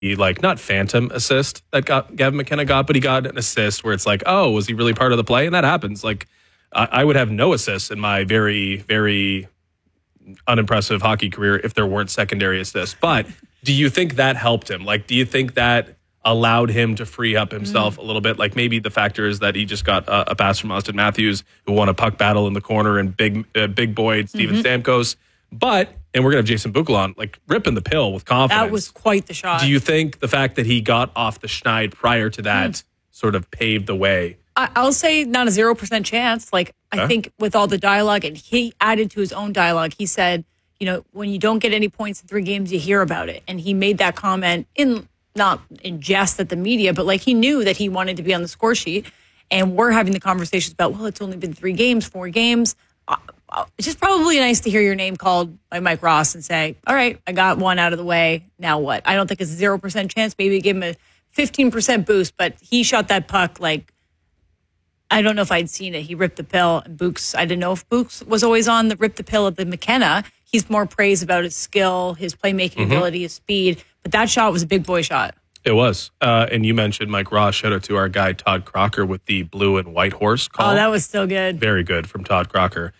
like not phantom assist that Gavin McKenna got, but he got an assist where it's like, oh, was he really part of the play? And that happens. Like I would have no assists in my very, very unimpressive hockey career if there weren't secondary assists. But do you think that helped him? Like, do you think that allowed him to free up himself a little bit? Like maybe the factor is that he just got a pass from Austin Matthews, who won a puck battle in the corner, and big boy Steven Stamkos. And we're going to have Jason Bukala on, like ripping the pill with confidence. That was quite the shot. Do you think the fact that he got off the schneid prior to that sort of paved the way? I'll say not a 0% chance. Like, I think with all the dialogue, and he added to his own dialogue, he said, when you don't get any points in 3 games, you hear about it. And he made that comment not in jest at the media, but like he knew that he wanted to be on the score sheet. And we're having the conversations about, well, it's only been 3 games, 4 games. It's just probably nice to hear your name called by Mike Ross and say, all right, I got one out of the way. Now what? I don't think it's a 0% chance. Maybe give him a 15% boost, but he shot that puck like, I don't know if I'd seen it. He ripped the pill. And Books, I didn't know if Books was always on the rip the pill of the McKenna. He's more praised about his skill, his playmaking ability, his speed. But that shot was a big boy shot. It was. And you mentioned Mike Ross. Shout out to our guy, Todd Crocker, with the blue and white horse call. Oh, that was still good. Very good from Todd Crocker.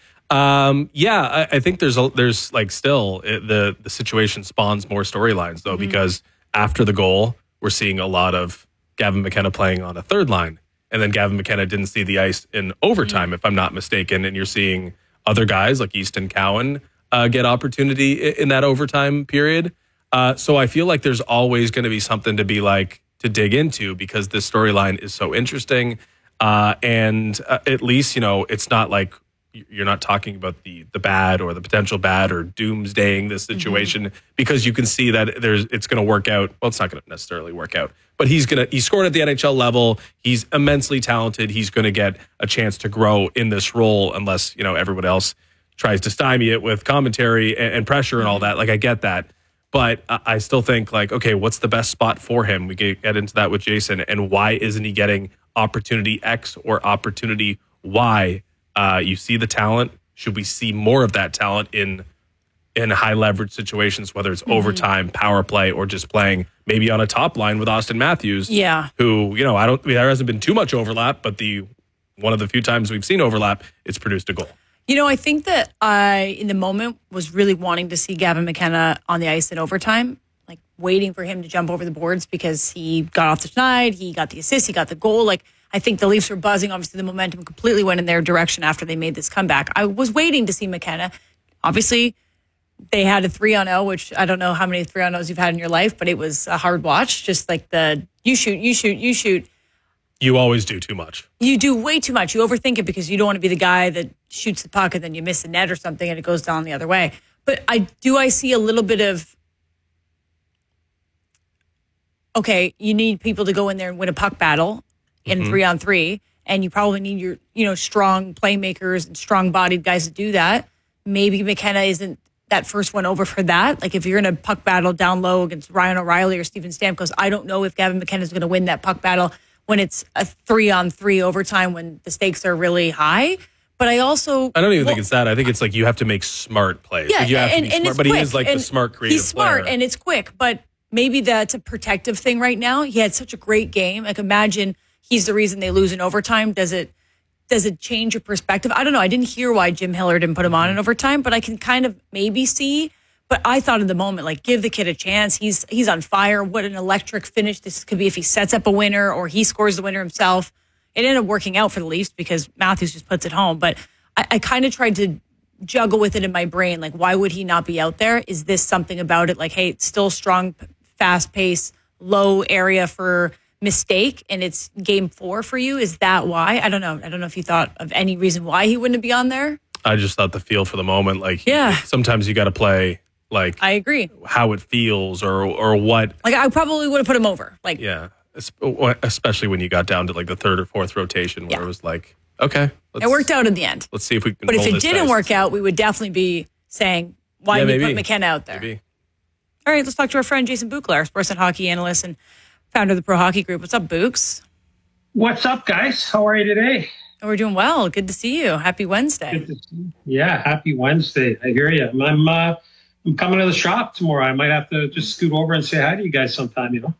I think there's like still the situation spawns more storylines though, because after the goal, we're seeing a lot of Gavin McKenna playing on a third line. And then Gavin McKenna didn't see the ice in overtime, if I'm not mistaken. And you're seeing other guys like Easton Cowan get opportunity in that overtime period. So I feel like there's always going to be something to be like to dig into because this storyline is so interesting. And at least, it's not like you're not talking about the bad or the potential bad or doomsdaying this situation because you can see that it's going to work out. Well, it's not going to necessarily work out, but he scored at the NHL level. He's immensely talented. He's going to get a chance to grow in this role unless, everyone else tries to stymie it with commentary and pressure and all that. Like I get that, but I still think like, okay, what's the best spot for him? We get into that with Jason, and why isn't he getting opportunity X or opportunity Y? You see the talent. Should we see more of that talent in high leverage situations, whether it's overtime, power play, or just playing maybe on a top line with Austin Matthews? Yeah. Who, there hasn't been too much overlap, but one of the few times we've seen overlap, it's produced a goal. I think that I, in the moment, was really wanting to see Gavin McKenna on the ice in overtime, like waiting for him to jump over the boards because he got off the schneid, he got the assist, he got the goal. Like, I think the Leafs were buzzing. Obviously, the momentum completely went in their direction after they made this comeback. I was waiting to see McKenna. Obviously, they had a 3-on-0, which I don't know how many 3-on-0s you've had in your life, but it was a hard watch. Just like the you shoot, you shoot, you shoot. You always do too much. You do way too much. You overthink it because you don't want to be the guy that shoots the puck and then you miss the net or something and it goes down the other way. But I see a little bit of, okay, you need people to go in there and win a puck battle in 3-on-3, and you probably need your strong playmakers and strong-bodied guys to do that. Maybe McKenna isn't that first one over for that. Like if you're in a puck battle down low against Ryan O'Reilly or Steven Stamkos, I don't know if Gavin McKenna is going to win that puck battle when it's a 3-on-3 overtime when the stakes are really high. But I don't even think it's that. I think it's like you have to make smart plays. Yeah, like you have to be smart, but quick. He is like the smart creative He's smart player. and it's quick, but maybe that's a protective thing right now. He had such a great game. Like imagine he's the reason they lose in overtime. Does it change your perspective? I don't know. I didn't hear why Jim Hiller didn't put him on in overtime, but I can kind of maybe see. But I thought in the moment, like, give the kid a chance. He's on fire. What an electric finish this could be if he sets up a winner or he scores the winner himself. It ended up working out for the Leafs because Matthews just puts it home. But I kind of tried to juggle with it in my brain. Like, why would he not be out there? Is this something about it? Like, hey, it's still strong, fast pace, low area for mistake, and it's game 4 for you. Is that why? I don't know. I don't know if you thought of any reason why he wouldn't be on there. I just thought the feel for the moment. Like, yeah. Sometimes you got to play. Like, I agree. How it feels or what. Like, I probably would have put him over. Like, yeah. Especially when you got down to like the 3rd or 4th rotation where it was like, okay. It worked out in the end. Let's see if we can. But if it didn't work out, we would definitely be saying, why did you put McKenna out there? Maybe. All right, let's talk to our friend Jason Bukala, our sports and hockey analyst and founder of the Pro Hockey Group. What's up, Books? What's up, guys? How are you today? We're doing well. Good to see you. Happy Wednesday. Yeah, happy Wednesday. I hear you. I'm I'm coming to the shop tomorrow. I might have to just scoot over and say hi to you guys sometime,